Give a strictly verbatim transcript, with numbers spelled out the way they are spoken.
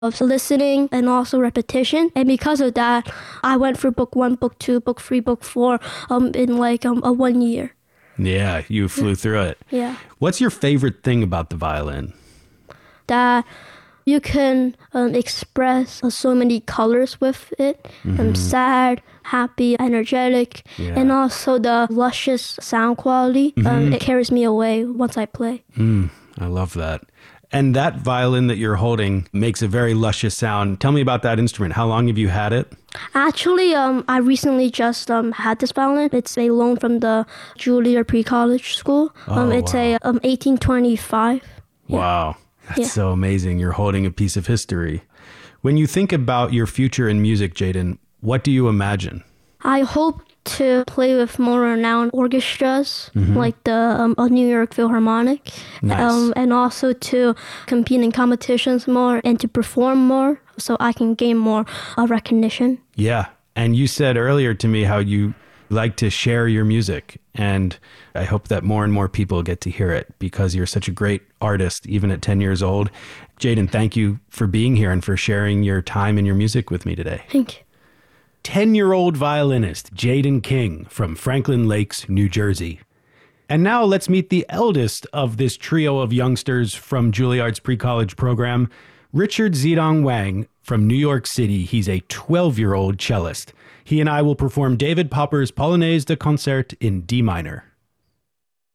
of listening and also repetition. And because of that, I went for book one, book two, book three, book four um, in like um, a one year. Yeah, you flew through it. Yeah. What's your favorite thing about the violin? That you can um, express uh, so many colors with it. Mm-hmm. Um, sad, happy, energetic, Yeah. and also the luscious sound quality. Mm-hmm. Um, it carries me away once I play. Mm, I love that. And that violin that you're holding makes a very luscious sound. Tell me about that instrument. How long have you had it? Actually, um, I recently just um, had this violin. It's a loan from the Juilliard Pre-College School. Um, Oh, it's wow. a um, eighteen twenty-five. Yeah. Wow. That's Yeah. so amazing. You're holding a piece of history. When you think about your future in music, Jaden, what do you imagine? I hope to play with more renowned orchestras, Mm-hmm. like the um, uh, New York Philharmonic, Nice. um, and also to compete in competitions more and to perform more so I can gain more uh, recognition. Yeah. And you said earlier to me how you like to share your music. And I hope that more and more people get to hear it because you're such a great artist, even at ten years old. Jaden, thank you for being here and for sharing your time and your music with me today. Thank you. ten-year-old violinist Jaden King from Franklin Lakes, New Jersey. And now let's meet the eldest of this trio of youngsters from Juilliard's pre-college program, Richard Zidong Wang from New York City. He's a twelve-year-old cellist. He and I will perform David Popper's Polonaise de Concert in D minor.